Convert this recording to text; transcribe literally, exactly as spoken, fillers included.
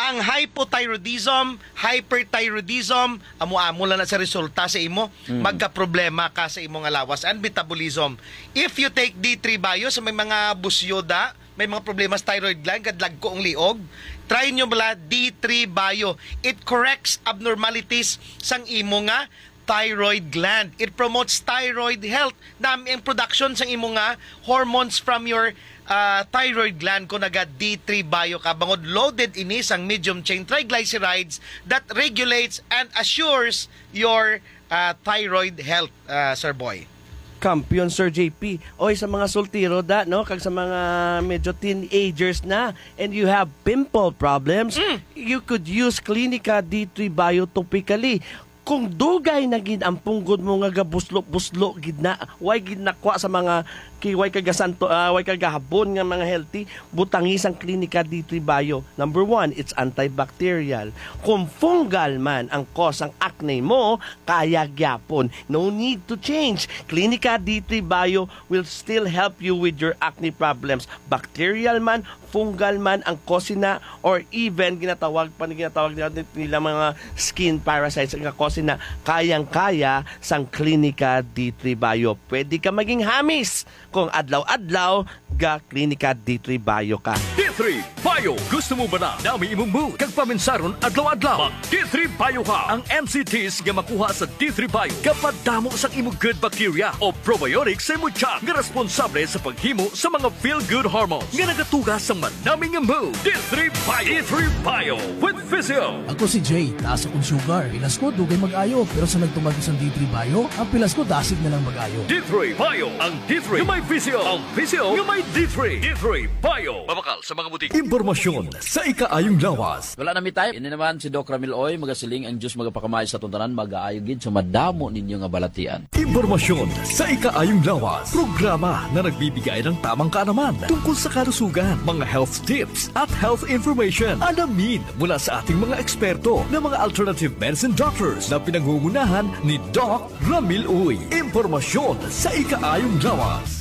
ang hypothyroidism, hyperthyroidism, amo-amo lang na sa resulta sa imo, mm. magka-problema ka sa imong lawas and metabolism. If you take D three Bio sa may mga busyoda, may mga problema sa thyroid gland, kadlag ko ang liog, try nyo bala D three Bio. It corrects abnormalities sang imo nga thyroid gland. It promotes thyroid health. Nami ang production sang imo nga hormones from your uh, thyroid gland ko naga D three Bio ka. Bangod loaded ini sang medium chain triglycerides that regulates and assures your uh, thyroid health, uh, Sir Boy. Kampiyon, Sir J P. Oy, sa mga sultiro da, no? Kag sa mga medyo teenagers na and you have pimple problems, mm. you could use Clinica D three Bio topically. Kung dugay na gid ang punggod mo nga gabuslo-buslo gid na, way gid nakwa sa mga kiway kagasanto, uh, way kagahabon nga mga healthy, butangisang Clinica D three Bio. Number one, it's antibacterial. Kung fungal man ang cause ang acne mo, kaya gyapon. No need to change. Clinica D three Bio will still help you with your acne problems. Bacterial man, fungal man ang cause na, or even ginatawag pa ginatawag nila mga skin parasites ang cause na, kayang-kaya sang Clinica D three Bio. Pwede ka maging hamis kung adlaw-adlaw ga Clinica D three Bio ka. D three Bio. Gusto mo ba na dami imong mood kag paminsaron adlaw-adlaw? Mag D three Bio ka. Ang N C Ts nga makuha sa D three Bio kapag damo sa imong good bacteria o probiotics sa imong tiyan nga responsable sa paghimo sa mga feel-good hormones nga nagatugas sa manaming mood. D three Bio. D three Bio with Physio. Ako si Jay, taas akong sugar. Pilas ko dugay mag-ayo, pero sa nagtumag sa D three Bio, ang pilas ko dasig na lang mag-ayo. D three Bio. Ang D three nga may Physio. Ang Physio nga may D three. D three Bio. Mabakal sa mga butik. Impormasyon sa ikaayong lawas. Wala na mi tayo. Ini naman si Doc Ramil Oy, magasiling ang Diyos magapakamay sa tuntanan, mag-aayo gid sa madamo ninyo nga balatian. Impormasyon sa ikaayong lawas. Programa na nagbibigay ng tamang kaalaman tungkol sa kalusugan, mga health tips at health information. Alamin mula sa ating mga eksperto na mga alternative medicine doctors na pinangungunahan ni Doc Ramil Oy. Impormasyon sa ikaayong lawas.